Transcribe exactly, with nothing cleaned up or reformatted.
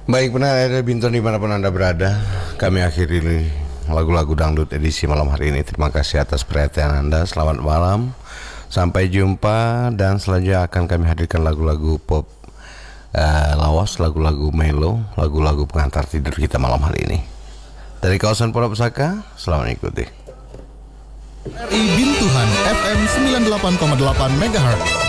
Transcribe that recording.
Baik, benar ada Bintang dimanapun Anda berada. Kami akhiri lagu-lagu dangdut edisi malam hari ini. Terima kasih atas perhatian Anda. Selamat malam, sampai jumpa. Dan selanjutnya akan kami hadirkan lagu-lagu pop uh, lawas, lagu-lagu melo, lagu-lagu pengantar tidur kita malam hari ini. Dari kawasan Pondok Pesaka, selamat mengikuti. R I Bintuhan F M sembilan puluh delapan koma delapan megahertz.